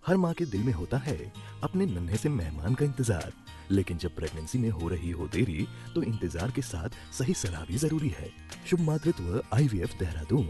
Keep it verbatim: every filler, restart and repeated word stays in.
हर माँ के दिल में होता है अपने नन्हे से मेहमान का इंतजार, लेकिन जब प्रेगनेंसी में हो रही हो देरी तो इंतजार के साथ सही सलाह भी जरूरी है। शुभ मातृत्व आईवीएफ देहरादून।